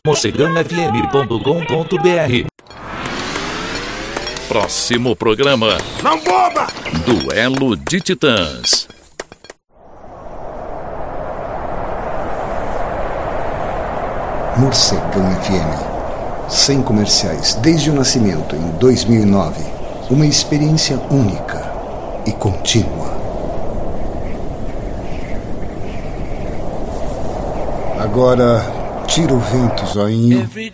morcegãofm.com.br. Próximo programa. Não boba! Duelo de Titãs. Morcegão FM. Sem comerciais desde o nascimento em 2009. Uma experiência única e contínua. Agora, tira o vento, zoinho.